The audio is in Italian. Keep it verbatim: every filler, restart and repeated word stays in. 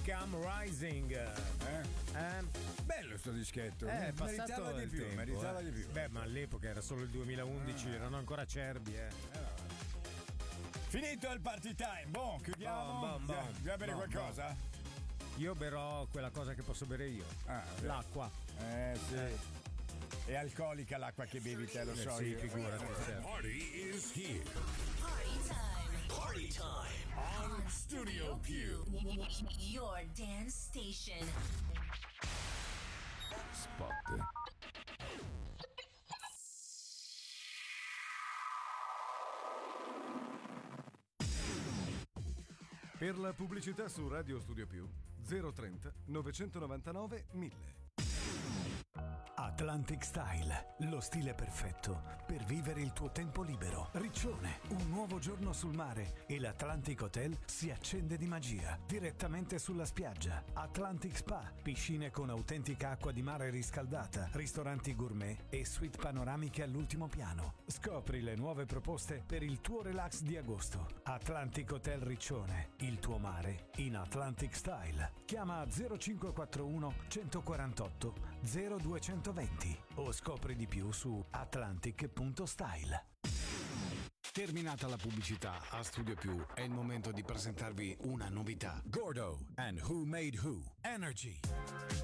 Come Rising. Eh? Eh? Bello sto dischetto. Eh, meritava di il più, tempo, meritava eh. di più. Beh, ma all'epoca era solo il duemilaundici, Ah. erano ancora acerbi, eh. Finito il party time. Boh, chiudiamo. Bom, bom, bom. Vuoi bere Bom, qualcosa? Io berrò quella cosa che posso bere io. Ah, l'acqua. Eh sì. È alcolica l'acqua che bevi te, lo Eh, so sì, io. figurati. certo. Party is here. Party time. Party time on Studio Q. Your dance station. Spot. Per la pubblicità su Radio Studio Più zero trenta novecentonovantanove mille. Atlantic Style, lo stile perfetto per vivere il tuo tempo libero. Riccione, un nuovo giorno sul mare e l'Atlantic Hotel si accende di magia direttamente sulla spiaggia. Atlantic Spa, piscine con autentica acqua di mare riscaldata, ristoranti gourmet e suite panoramiche all'ultimo piano. Scopri le nuove proposte per il tuo relax di agosto. Atlantic Hotel Riccione, il tuo mare in Atlantic Style. Chiama zero cinque quattro uno centoquarantotto zero duecentoventi o scopri di più su atlantic punto style. Terminata la pubblicità, a Studio Più è il momento di presentarvi una novità. Gordo and Who Made Who. Energy.